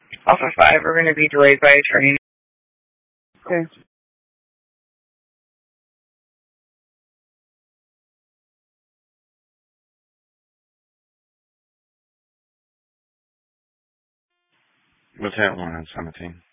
Alpha 5, we're going to be delayed by a train. Okay. What's that one on 17?